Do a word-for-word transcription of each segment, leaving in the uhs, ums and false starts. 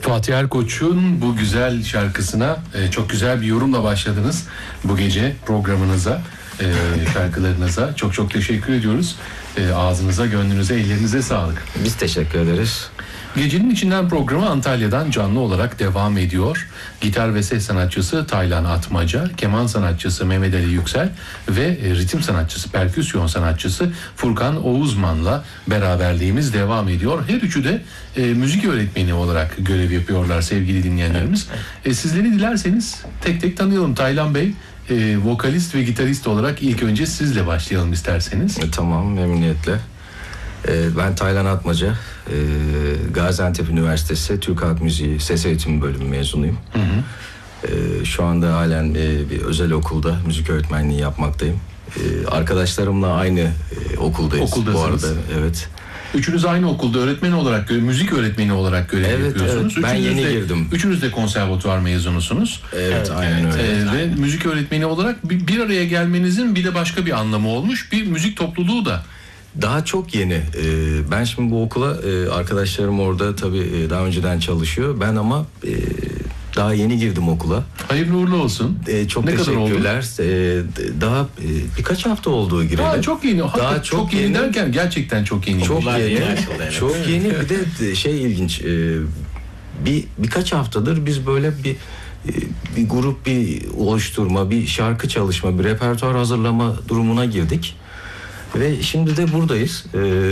Fatih Erkoç'un bu güzel şarkısına e, çok güzel bir yorumla başladınız bu gece programınıza, e, şarkılarınıza. Çok çok teşekkür ediyoruz. E, ağzınıza, gönlünüze, ellerinize sağlık. Biz teşekkür ederiz. Gecenin içinden programı Antalya'dan canlı olarak devam ediyor. Gitar ve ses sanatçısı Taylan Atmaca, keman sanatçısı Mehmet Ali Yüksel ve ritim sanatçısı, perküsyon sanatçısı Furkan Oğuzman'la beraberliğimiz devam ediyor. Her üçü de e, müzik öğretmeni olarak görev yapıyorlar sevgili dinleyenlerimiz. E, sizleri dilerseniz tek tek tanıyalım. Taylan Bey, e, vokalist ve gitarist olarak ilk önce sizle başlayalım isterseniz. E, tamam, memnuniyetle. E, ben Taylan Atmaca. Ee, Gaziantep Üniversitesi Türk Halk Müziği Ses Eğitimi Bölümü mezunuyum. Hı hı. Ee, şu anda halen e, bir özel okulda müzik öğretmenliği yapmaktayım. Ee, arkadaşlarımla aynı e, okuldayız. Okuldasınız. Bu arada, evet. Üçünüz aynı okulda öğretmen olarak, müzik öğretmeni olarak görev evet, yapıyorsunuz. Evet, ben üçünüz yeni de, girdim. Üçünüz de konservatuvar mezunusunuz. Evet, evet aynen evet, öyle. evet, ee, ve müzik öğretmeni olarak bir, bir araya gelmenizin bir de başka bir anlamı olmuş. Bir müzik topluluğu da. Daha çok yeni. Ee, ben şimdi bu okula, e, arkadaşlarım orada tabii e, daha önceden çalışıyor. Ben ama e, daha yeni girdim okula. Hayırlı uğurlu olsun. E, çok ne teşekkürler. E, daha e, birkaç hafta olduğu gireli. Daha çok yeni. Daha çok, çok yeni, yeni derken gerçekten çok yeni. Çok Okullar yeni. yeni açıldı, evet. Çok yeni. Bir de şey ilginç. E, bir birkaç haftadır biz böyle bir bir grup, bir oluşturma, bir şarkı çalışma, bir repertuar hazırlama durumuna girdik. Ve şimdi de buradayız. Ee,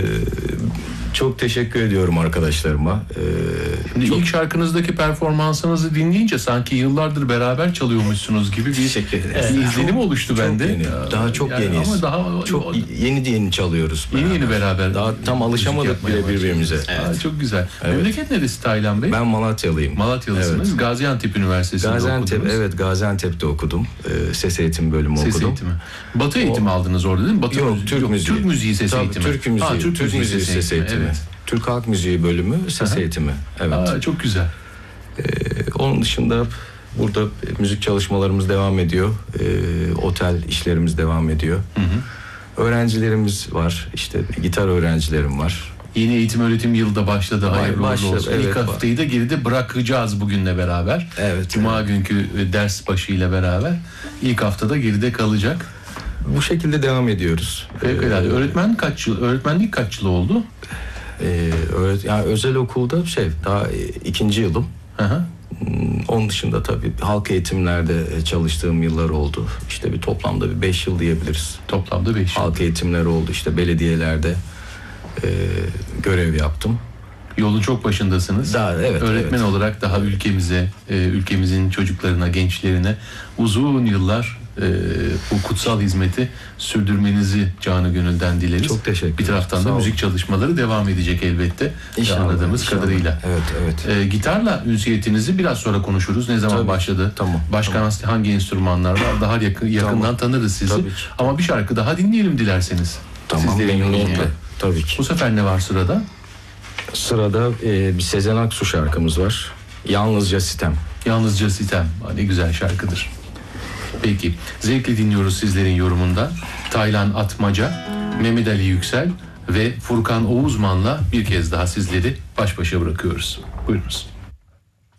çok teşekkür ediyorum arkadaşlarıma. Ee, Şimdi çok... ilk şarkınızdaki performansınızı dinleyince sanki yıllardır beraber çalıyormuşsunuz gibi bir, evet. bir izlenim oluştu çok bende. Yeni. Daha çok yani yeniyiz. Ama daha çok yeni yeni çalıyoruz. Yeni beraber. yeni beraber. Daha tam alışamadık bile birbirimize. Evet. Aa, çok güzel. Evet. Memleket neresi Taylan Bey? Ben Malatyalıyım. Malatyalısınız. Evet. Gaziantep Üniversitesi'nde Gaziantep, okudunuz. Evet, Gaziantep'te okudum. Ee, ses eğitimi bölümü ses okudum. Eğitimi. Batı eğitimi o... aldınız orada değil mi? Batı Yok, müziği. Türk Yok, müziği. Türk müziği ses Tabii, eğitimi. Türk müziği. Ha, Türk, Türk müziği, müziği ses eğitimi. eğitimi. Evet. Türk Halk Müziği bölümü ses Aha. eğitimi. Evet. Aa, çok güzel. Ee, onun dışında burada müzik çalışmalarımız devam ediyor. Ee, otel işlerimiz devam ediyor. Hı hı. Öğrencilerimiz var. İşte gitar öğrencilerim var. Yeni eğitim öğretim yılı da başladı. Hayırlı Başla, olsun. evet, İlk haftayı da geride bırakacağız bugünle beraber. Evet. Cuma evet. günkü ders başıyla beraber. İlk haftada geride kalacak. Bu şekilde devam ediyoruz. Fevkalade. Ee, Öğretmen kaç yıl? Öğretmenlik kaç yıl oldu? Ee, öğret, yani özel okulda şey daha ikinci yılım. Hı hı. Onun dışında tabii halk eğitimlerde çalıştığım yıllar oldu. İşte bir toplamda bir beş yıl diyebiliriz. Toplamda beş yıl. Halk eğitimleri oldu. İşte belediyelerde e, görev yaptım. Yolun çok başındasınız. Daha, evet, Öğretmen evet. olarak daha ülkemize, e, ülkemizin çocuklarına, gençlerine uzun yıllar e, bu kutsal hizmeti sürdürmenizi canı gönülden dileriz. Çok teşekkür ederim. Bir taraftan da müzik çalışmaları devam edecek elbette. İnşallah, anladığımız inşallah. kadarıyla. Evet, evet. E, gitarla ünsiyetinizi biraz sonra konuşuruz. Ne zaman Tabii. başladı? Tamam. Başka tamam. hangi enstrümanlar var? Daha yakın, yakından tamam. tanırız sizi. Tabii ki. Ama bir şarkı daha dinleyelim dilerseniz. Tamam. Sizlerin yorumunda. Tabii ki. Bu sefer ne var sırada? Sırada e, bir Sezen Aksu şarkımız var. Yalnızca Sitem. Yalnızca Sitem. Ne güzel şarkıdır. Peki. Zevkle dinliyoruz sizlerin yorumundan. Taylan Atmaca, Mehmet Ali Yüksel ve Furkan Oğuzman'la bir kez daha sizleri baş başa bırakıyoruz. Buyurunuz.